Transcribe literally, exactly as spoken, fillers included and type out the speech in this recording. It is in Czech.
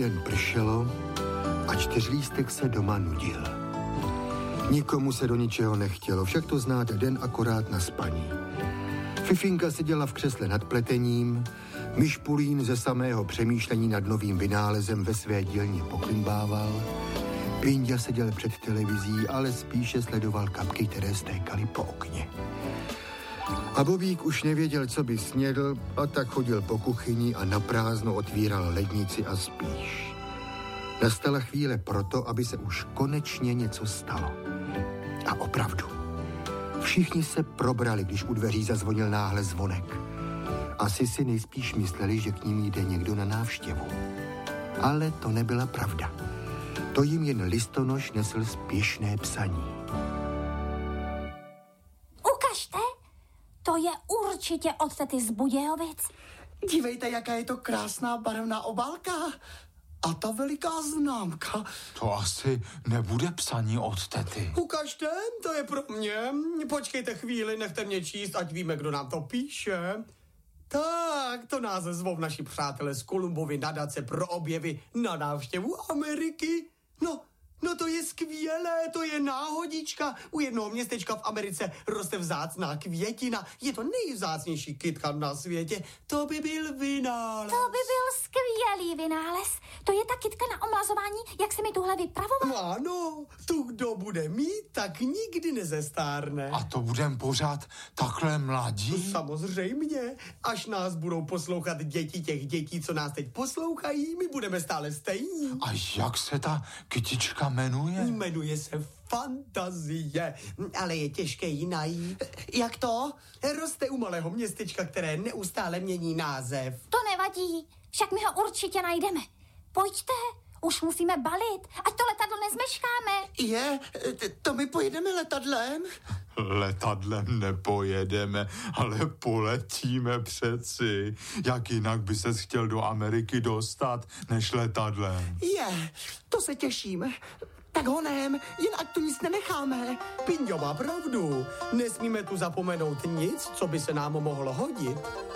den pršelo a čtyřlístek se doma nudil. Nikomu se do ničeho nechtělo, však to znáte, den akorát na spaní. Fifinka seděla v křesle nad pletením, Myšpulín ze samého přemýšlení nad novým vynálezem ve své dílně poklimbával, Pinďa seděl před televizí, ale spíše sledoval kapky, které stékaly po okně. A Bobík už nevěděl, co by snědl, a tak chodil po kuchyni a naprázdno otvíral lednici a spíš. Nastala chvíle proto, aby se už konečně něco stalo. A opravdu. Všichni se probrali, když u dveří zazvonil náhle zvonek. Asi si nejspíš mysleli, že k ním jde někdo na návštěvu. Ale to nebyla pravda. To jim jen listonoš nesl spěšné psaní. Ukažte, to je určitě od tety z Budějovic. Dívejte, jaká je to krásná barevná obálka. A ta veliká známka. To asi nebude psaní od tety. Ukažte, to je pro mě. Počkejte chvíli, nechte mě číst, ať víme, kdo nám to píše. Tak, to nás zvou naši přátelé z Kolumbovy nadace pro objevy na návštěvu Ameriky. No, no to je skvělé, to je náhodička. U jednoho městečka v Americe roste vzácná květina. Je to nejvzácnější kytka na světě. To by byl vynález. To by byl skvělý vynález. To je ta kytka na omlazování, jak se mi tuhle vypravoval? Ano, tu, kdo bude mít, tak nikdy nezestárne. A to budem pořád takhle mladí? Samozřejmě, až nás budou poslouchat děti těch dětí, co nás teď poslouchají, my budeme stále stejní. A jak se ta kytička jmenuje? Jmenuje se Fantazie, ale je těžké ji najít. Jak to? Roste u malého městečka, které neustále mění název. To nevadí, však my ho určitě najdeme. Pojďte, už musíme balit, ať to letadlo nezmeškáme. Je, to my pojedeme letadlem? Letadlem nepojedeme, ale poletíme přeci. Jak jinak by ses chtěl do Ameriky dostat, než letadlem? Je, to se těším. Tak honem, jen ať tu nic nenecháme. Pinďo má pravdu. Nesmíme tu zapomenout nic, co by se nám mohlo hodit.